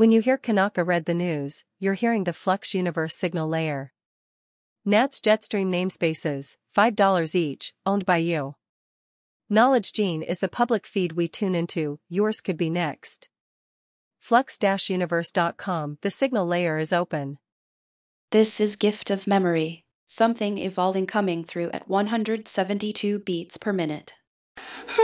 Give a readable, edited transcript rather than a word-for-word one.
When you hear Kanaka read the news, you're hearing the Flux Universe signal layer. NAT's Jetstream namespaces, $5 each, owned by you. Knowledge Gene is the public feed we tune into, yours could be next. Flux-universe.com, the signal layer is open. This is Gift of Memory, something evolving coming through at 172 beats per minute.